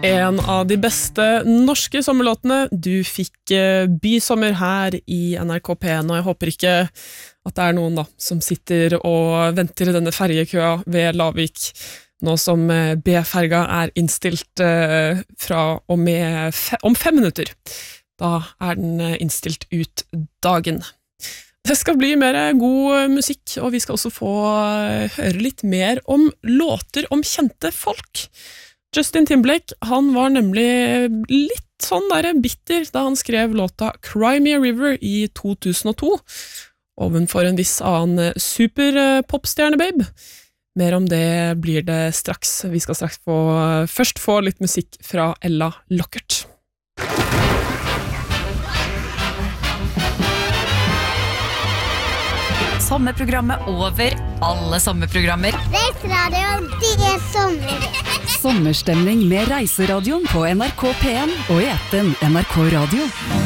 En av de beste norske sommerlåtene. Du fikk Bysommer her i NRK P1, og jeg håper ikke at det noen da, som sitter og venter i denne ferjekøa ved Lavik, nå som B-ferga innstilt fra og med om 5 minutter. Da den innstilt ut dagen. Det skal bli mer god musikk, og vi skal også få høre litt mer om låter om kjente folk. Justin Timberlake, han var nemlig litt sånn bitter da han skrev låta Cry Me a River i 2002, ovenfor en viss annen super-popstjerne-babe. Mer om det blir det straks. Vi skal straks først få litt musikk fra Ella Lockert. Sommerprogrammet over alle sommerprogrammer. Reiseradioen, det sommer. Sommerstemning med Reiseradioen på NRK P1 og i appen NRK Radio.